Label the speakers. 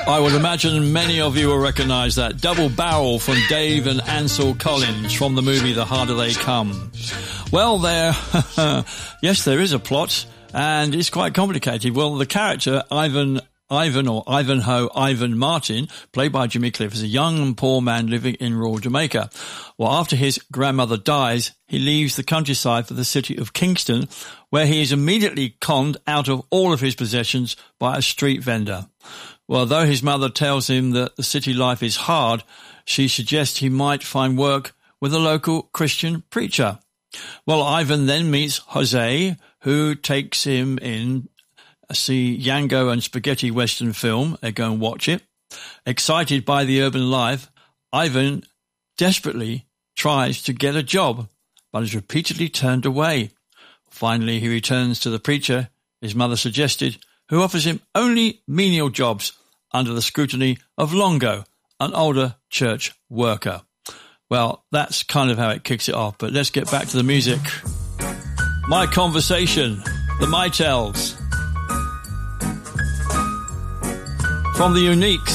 Speaker 1: I would imagine many of you will recognise that double barrel from Dave and Ansel Collins from the movie The Harder They Come. Well, yes, there is a plot, and it's quite complicated. Well, the character, Ivan Martin, played by Jimmy Cliff, is a young and poor man living in rural Jamaica. Well, after his grandmother dies, he leaves the countryside for the city of Kingston, where he is immediately conned out of all of his possessions by a street vendor. Well, though his mother tells him that the city life is hard, she suggests he might find work with a local Christian preacher. Well, Ivan then meets Jose, who takes him in see Yango and Spaghetti Western film. They go and watch it. Excited by the urban life, Ivan desperately tries to get a job, but is repeatedly turned away. Finally, he returns to the preacher his mother suggested, who offers him only menial jobs under the scrutiny of Longo, an older church worker. Well, that's kind of how it kicks it off, but let's get back to the music. My Conversation, the Mytels. From the Uniques.